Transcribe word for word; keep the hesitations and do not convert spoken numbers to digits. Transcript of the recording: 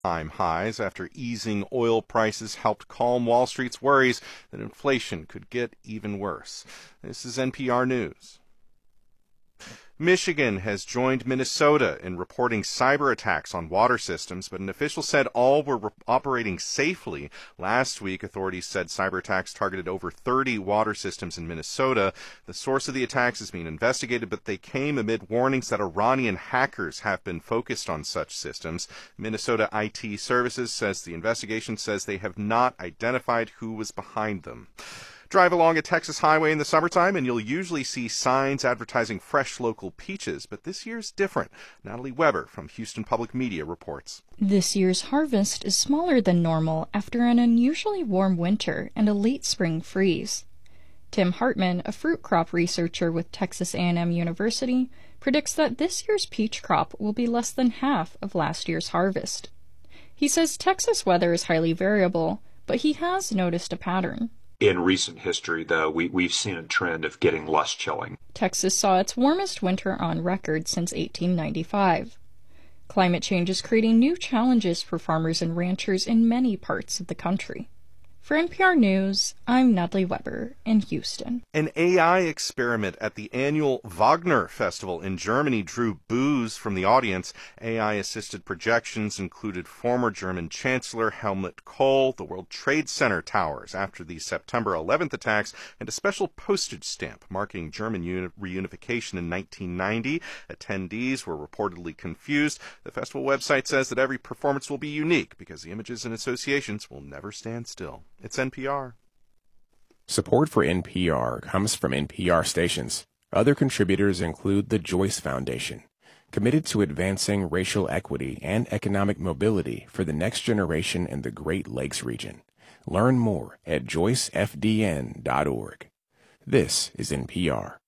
Time highs after easing oil prices helped calm Wall Street's worries that inflation could get even worse. This is N P R News. Michigan has joined Minnesota in reporting cyber attacks on water systems, but an official said all were re- operating safely. Last week, authorities said cyber attacks targeted over thirty water systems in Minnesota. The source of the attacks is being investigated, but they came amid warnings that Iranian hackers have been focused on such systems. Minnesota I T Services says the investigation says they have not identified who was behind them. Drive along a Texas highway in the summertime and you'll usually see signs advertising fresh local peaches, but this year's different. Natalie Weber from Houston Public Media reports. This year's harvest is smaller than normal after an unusually warm winter and a late spring freeze. Tim Hartman, a fruit crop researcher with Texas A and M University, predicts that this year's peach crop will be less than half of last year's harvest. He says Texas weather is highly variable, but he has noticed a pattern. In recent history, though, we, we've seen a trend of getting less chilling. Texas saw its warmest winter on record since eighteen ninety-five. Climate change is creating new challenges for farmers and ranchers in many parts of the country. For N P R News, I'm Natalie Weber in Houston. An A I experiment at the annual Wagner Festival in Germany drew boos from the audience. A I-assisted projections included former German Chancellor Helmut Kohl, the World Trade Center towers after the September eleventh attacks, and a special postage stamp marking German uni- reunification in nineteen ninety. Attendees were reportedly confused. The festival website says that every performance will be unique because the images and associations will never stand still. It's N P R. Support for N P R comes from N P R stations. Other contributors include the Joyce Foundation, committed to advancing racial equity and economic mobility for the next generation in the Great Lakes region. Learn more at joyce f d n dot org. This is N P R.